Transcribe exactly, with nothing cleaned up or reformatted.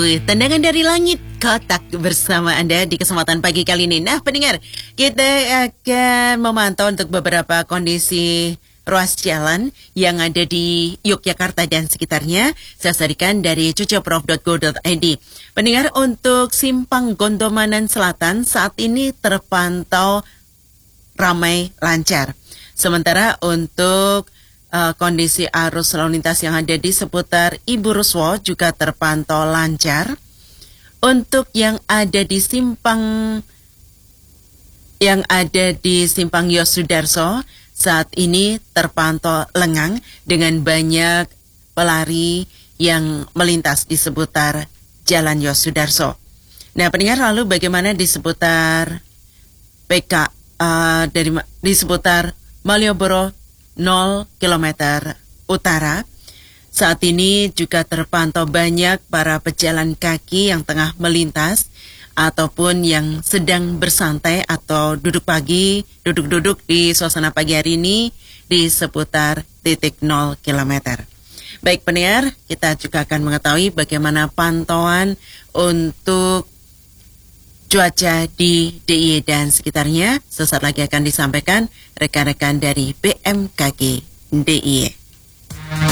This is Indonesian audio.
tendangan dari langit kotak bersama Anda di kesempatan pagi kali ini. Nah, pendengar, kita akan memantau untuk beberapa kondisi ruas jalan yang ada di Yogyakarta dan sekitarnya. Saya sarikan dari cucuprof dot go dot i d. Pendengar, untuk Simpang Gondomanan Selatan saat ini terpantau ramai lancar. Sementara untuk uh, kondisi arus lalu lintas yang ada di seputar Ibu Ruswo juga terpantau lancar. Untuk yang ada di simpang yang ada di simpang Yosudarso saat ini terpantau lengang dengan banyak pelari yang melintas di seputar Jalan Yosudarso. Nah, pendengar, lalu bagaimana di seputar P K uh, dari di seputar Malioboro nol kilometer utara? Saat ini juga terpantau banyak para pejalan kaki yang tengah melintas ataupun yang sedang bersantai atau duduk pagi, duduk-duduk di suasana pagi hari ini di seputar titik nol kilometer. Baik pendengar, kita juga akan mengetahui bagaimana pantauan untuk cuaca di D I Y dan sekitarnya. Sesaat lagi akan disampaikan rekan-rekan dari B M K G D I Y.